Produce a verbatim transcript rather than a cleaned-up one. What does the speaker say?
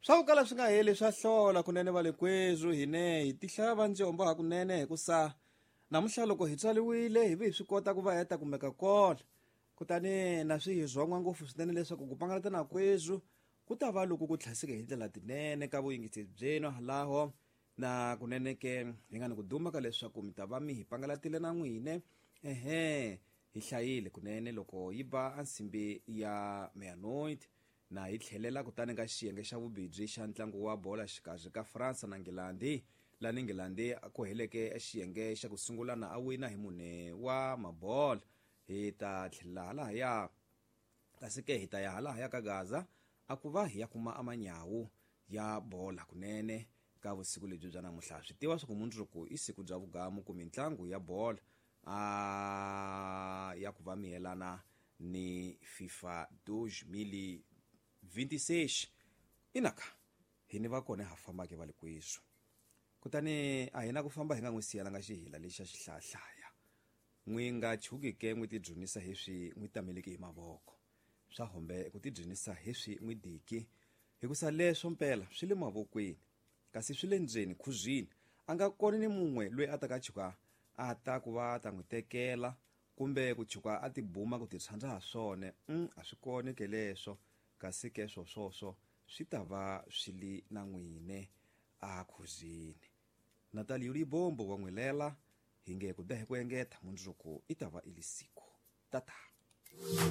swa ku kala swi nga heli swa hlola kunene va le kwezu hine hi tihlava njombo ha kunene hi ku sa namuntlha loko hi tswaliwile hi vi hi swi kota ku va heta kumeka kona kutani na swi hi zwon'wa ngopfu swinene leswaku ku pangalata na kwezu ku ta va loko ku tlhaseke hi ndlela tinene ka vuyingisi byenu halaho na kunene ke hi nga ni ku duma ka leswaku mi ta va mi hi pangalatile na n'wine ehe hi hlayile kunene loko yi ba ansimbi ya meanoit na hi tlhelela kutani ka xiyenge xa vubibyi xa ntlangu wa bola xikarhi ka France na Ngilandi lani Ngilandi ku heleke xiyenge xa ku sungula na a wina hi mune wa mabola hi ta tlhelela halahaya kasi ke hi ta ya halahaya ka Gaza a ku va hi ya kuma amanyawu ya bola kunene ka vusiku lebyi bya namuntlha swi tiva swa ku mundzuku i siku bya vugamu ku mitlangu ya bola a ya ku va miyelana ni FIFA dois mil e vinte e seis inaka hi ni va kona ha fambake va le kwesu kutani a hina ku famba hi nga n'wi siyana nga xihila lexa xihlahlaya n'wi nga chuki ke n'wi tidyonisa hi swi n'wi tameleke hi mavoko swa hombe ku tidyonisa hi swi n'wi diki hi ku sa leswo mpela swi le mavokweni kasi swi le ndzeni khuzini a nga koni ni mun'we loyi a ta ka chuka a ta ku va ta n'wi tekela kumbe ku chuka a ti buma ku ti tshanja ha swone mm, a swi koni ke leswo kasi ke swo swoswo swi ta va swi li na n'wine a khuzini Natali yuli bombo wa n'wilela hi nge ku dehe ku engeta mundzuku i ta va i li siku tata